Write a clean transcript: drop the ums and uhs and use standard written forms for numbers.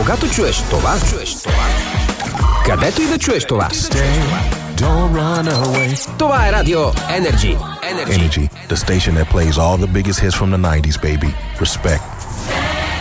Когато чуеш това, където и да чуеш това. Това е Радио Energy. Energy, the station that plays all the biggest hits from the 90s, baby. Respect.